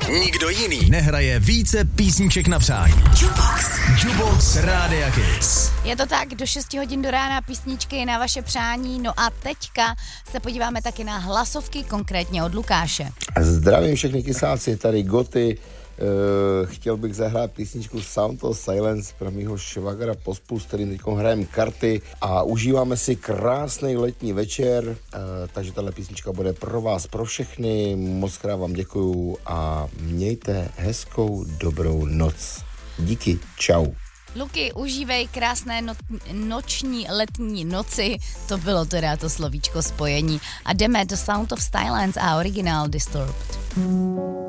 Nikdo jiný nehraje více písniček na přání. Jukebox Rádia Kiss. Je to tak, do 6 hodin do rána písničky na vaše přání. No a teďka se podíváme taky na hlasovky, konkrétně od Lukáše. Zdravím všechny kysáci, tady Goty. Chtěl bych zahrát písničku Sound of Silence pro mýho švagra Pospolu, s kterým teď hrajeme karty a užíváme si krásný letní večer, takže tahle písnička bude pro vás, pro všechny. Moc krát vám děkuju a mějte hezkou dobrou noc. Díky, čau. Luky, užívej krásné noční letní noci, to bylo teda to slovíčko spojení. A jdeme do Sound of Silence a originál Disturbed.